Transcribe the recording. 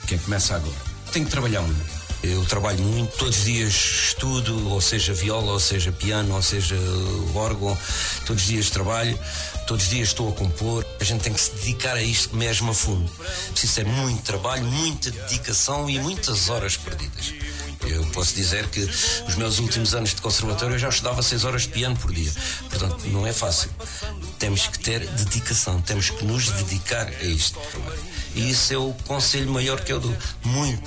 Quem começa agora tem que trabalhar muito. Eu trabalho muito, todos os dias estudo, ou seja viola, ou seja piano, ou seja órgão, todos os dias trabalho, todos os dias estou a compor. A gente tem que se dedicar a isto mesmo a fundo. Preciso ter muito trabalho, muita dedicação e muitas horas perdidas. Eu posso dizer que os meus últimos anos de conservatório eu já estudava 6 horas de piano por dia. Portanto, não é fácil. Temos que ter dedicação, temos que nos dedicar a isto. E isso é o conselho maior que eu dou. Muito